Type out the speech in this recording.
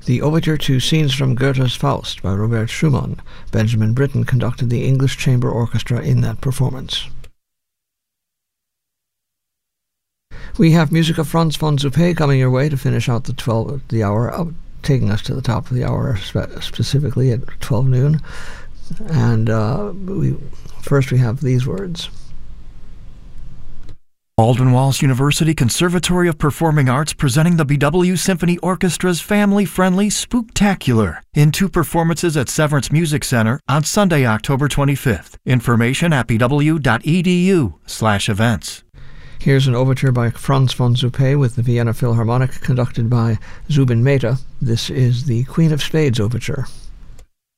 The overture to Scenes from Goethe's Faust by Robert Schumann. Benjamin Britten conducted the English Chamber Orchestra in that performance. We have music of Franz von Suppé coming your way to finish out the hour, taking us to the top of the hour, specifically at 12 noon. And first we have these words. Baldwin Wallace University Conservatory of Performing Arts presenting the BW Symphony Orchestra's family-friendly Spooktacular in 2 performances at Severance Music Center on Sunday, October 25th. Information at bw.edu/events. Here's an overture by Franz von Suppé with the Vienna Philharmonic conducted by Zubin Mehta. This is the Queen of Spades Overture.